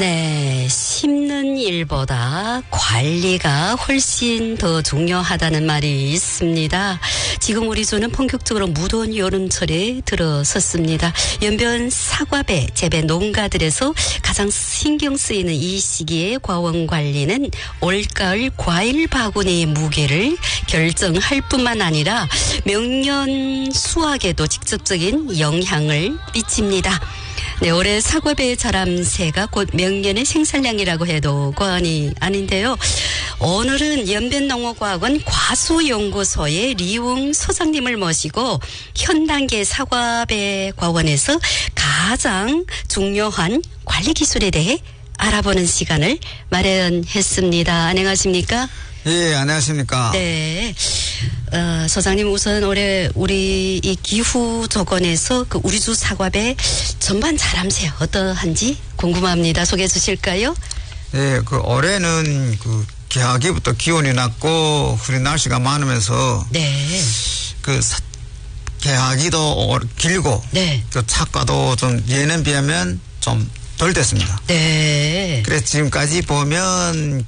네, 심는 일보다 관리가 훨씬 더 중요하다는 말이 있습니다. 지금 우리 주는 본격적으로 무더운 여름철에 들어섰습니다. 연변 사과배 재배 농가들에서 가장 신경 쓰이는 이 시기의 과원 관리는 올가을 과일 바구니의 무게를 결정할 뿐만 아니라 명년 수확에도 직접적인 영향을 미칩니다. 네, 올해 사과배의 자람새가 곧 명년의 생산량이라고 해도 과언이 아닌데요. 오늘은 연변농업과학원 과수연구소의 리웅 소장님을 모시고 현 단계 사과배 과원에서 가장 중요한 관리 기술에 대해 알아보는 시간을 마련했습니다. 안녕하십니까? 예, 안녕하십니까? 네. 소장님 우선 올해 우리 이 기후 조건에서 그 우리 주 사과배 전반 자람새 어떠한지 궁금합니다. 소개해 주실까요? 예, 올해는 개하기부터 기온이 낮고 흐린 날씨가 많으면서 네. 개하기도 길고 네. 또 착과도 좀 예년에 비하면 좀 덜 됐습니다. 네. 그래서 지금까지 보면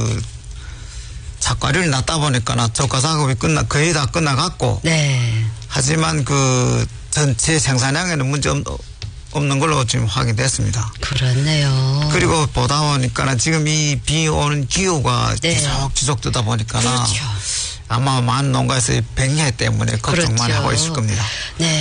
착과를 낳다 보니까 적과 작업이 거의 다 끝나갔고. 네. 하지만 전체 생산량에는 문제 없는 걸로 지금 확인됐습니다. 그렇네요. 그리고 보다 보니까 지금 이 비 오는 기후가 네. 계속 지속되다 보니까 그렇죠. 아마 많은 농가에서 백해 때문에 걱정 많이 그렇죠. 하고 있을 겁니다. 네.